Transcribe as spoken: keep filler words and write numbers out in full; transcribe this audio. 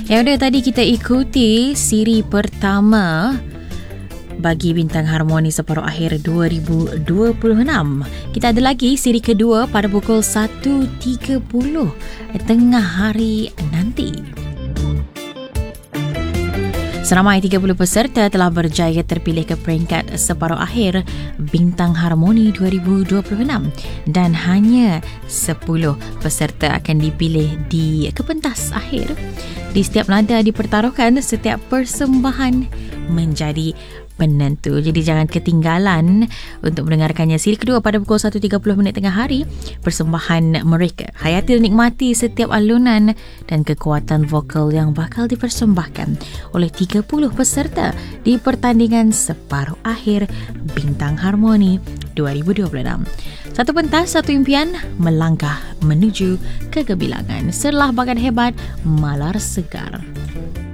Ya udah, tadi kita ikuti siri pertama bagi Bintang Harmoni separuh akhir dua ribu dua puluh enam. Kita ada lagi siri kedua pada pukul satu tiga puluh tengah hari nanti. Seramai tiga puluh peserta telah berjaya terpilih ke peringkat separuh akhir Bintang Harmoni dua ribu dua puluh enam dan hanya sepuluh peserta akan dipilih di kepentas akhir. Di setiap nada dipertaruhkan, setiap persembahan menjadi penentu. Jadi jangan ketinggalan untuk mendengarkannya siri kedua pada pukul satu tiga puluh minit tengah hari. Persembahan mereka, hayati dan nikmati setiap alunan dan kekuatan vokal yang bakal dipersembahkan oleh tiga puluh peserta di pertandingan separuh akhir Bintang Harmoni dua ribu dua puluh enam. Satu pentas, satu impian, melangkah menuju kegemilangan. Serlah bakat hebat, malar segar.